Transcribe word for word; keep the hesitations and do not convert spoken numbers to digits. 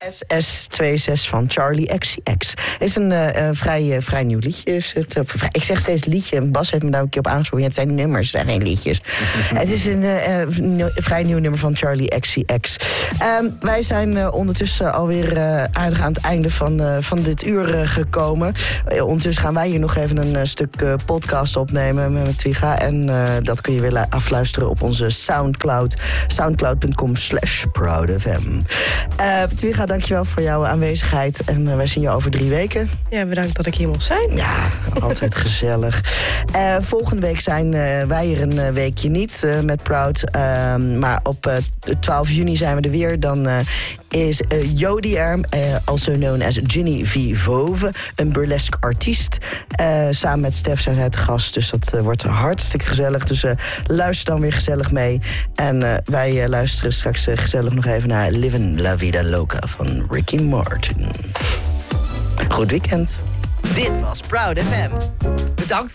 S S zesentwintig van Charlie X C X. Is een uh, uh, vrij, uh, vrij nieuw liedje. Is het, uh, vrij, ik zeg steeds liedje. Bas heeft me daar een keer op aangesproken. Ja, het zijn nummers, het zijn geen liedjes. Het is een uh, uh, nieuw, vrij nieuw nummer van Charlie X C X. Um, wij zijn uh, ondertussen alweer uh, aardig aan het einde van, uh, van dit uur uh, gekomen. Uh, ondertussen gaan wij hier nog even een uh, stuk uh, podcast opnemen met Twiga. En uh, dat kun je weer afluisteren op onze Soundcloud. soundcloud punt com slash proudfm. Uh, Twiga, dankjewel voor jouw aanwezigheid. En uh, wij zien je over drie weken. Ja, bedankt dat ik hier mocht zijn. Ja, altijd gezellig. Uh, volgende week zijn uh, wij er een uh, weekje niet uh, met Proud. Uh, maar op uh, twaalf juni zijn we er weer. Dan uh, is uh, Jody er, uh, also known as Ginny Vivove, een burlesque artiest. Uh, samen met Stef zijn zij te gast. Dus dat uh, wordt hartstikke gezellig. Dus uh, luister dan weer gezellig mee. En uh, wij uh, luisteren straks uh, gezellig nog even naar Livin' La Vida Loca van Ricky Martin. Goed weekend. Dit was Proud F M. Bedankt voor